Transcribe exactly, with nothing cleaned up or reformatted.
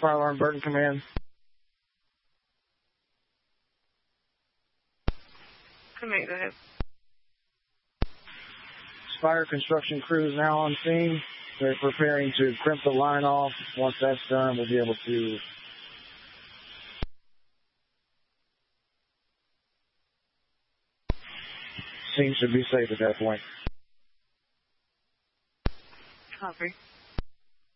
Fire alarm, Burton Command. Command, go ahead. Fire construction crew is now on scene. They're preparing to crimp the line off. Once that's done, we'll be able to scene should be safe at that point. Copy.